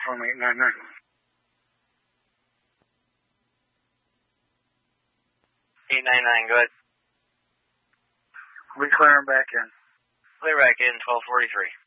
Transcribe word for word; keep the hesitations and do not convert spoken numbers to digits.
from eight nine nine. eight nine nine, go ahead. We clearing back in. Clear back in, twelve forty-three.